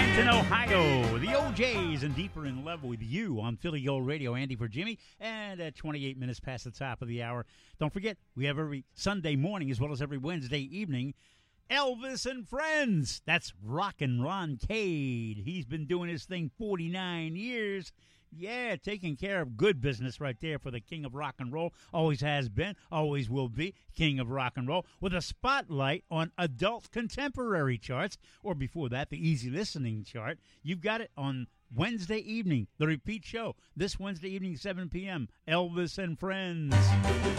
Clinton, Ohio. The OJs and Deeper in Love with You on Philly Gold Radio. Andy for Jimmy. And at 28 minutes past the top of the hour, don't forget, we have every Sunday morning as well as every Wednesday evening, Elvis and Friends. That's Rockin' Ron Cade. He's been doing his thing 49 years. Yeah, taking care of good business right there for the king of rock and roll. Always has been, always will be king of rock and roll, with a spotlight on adult contemporary charts, or before that, the easy listening chart. You've got it on Wednesday evening, the repeat show. This Wednesday evening, 7 p.m., Elvis and Friends.